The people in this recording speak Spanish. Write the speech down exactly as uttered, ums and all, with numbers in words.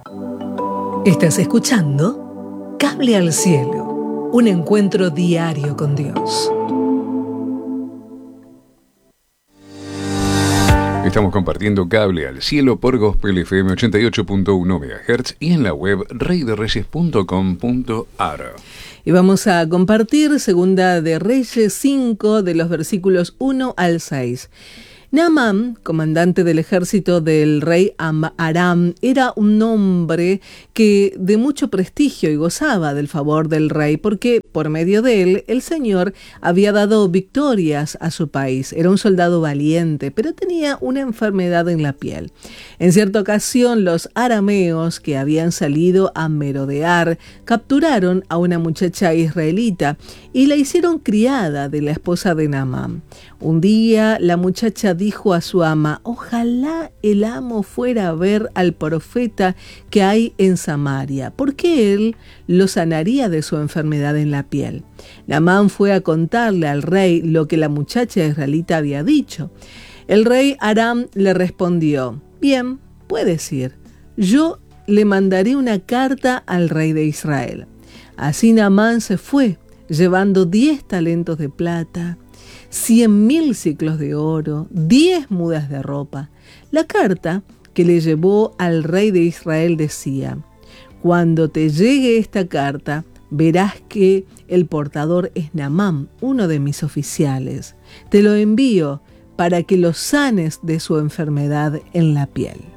Estás escuchando Cable al Cielo, un encuentro diario con Dios. Estamos compartiendo Cable al Cielo por Gospel F M ochenta y ocho punto uno megahertz y en la web rey de reyes punto com punto a r. Y vamos a compartir Segunda de Reyes cinco, de los versículos uno al seis. Naamán, comandante del ejército del rey Aram, era un hombre que de mucho prestigio y gozaba del favor del rey, porque por medio de él el Señor había dado victorias a su país. Era un soldado valiente, pero tenía una enfermedad en la piel. En cierta ocasión, los arameos que habían salido a merodear capturaron a una muchacha israelita y la hicieron criada de la esposa de Naamán. Un día la muchacha dijo a su ama: ojalá el amo fuera a ver al profeta que hay en Samaria, porque él lo sanaría de su enfermedad en la piel. Naamán fue a contarle al rey lo que la muchacha israelita había dicho. El rey Aram le respondió: bien, puedes ir. Yo le mandaré una carta al rey de Israel. Así Naamán se fue, llevando diez talentos de plata, cien mil siclos de oro, diez mudas de ropa. La carta que le llevó al rey de Israel decía: cuando te llegue esta carta, verás que el portador es Naamán, uno de mis oficiales. Te lo envío para que lo sanes de su enfermedad en la piel.